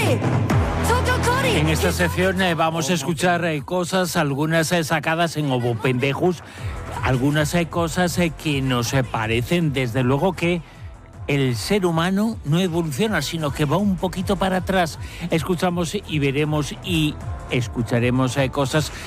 En esta sección vamos a escuchar cosas, algunas sacadas en Ovo Pendejos, algunas cosas que nos parecen, desde luego, que el ser humano no evoluciona, sino que va un poquito para atrás. Escuchamos y veremos y escucharemos cosas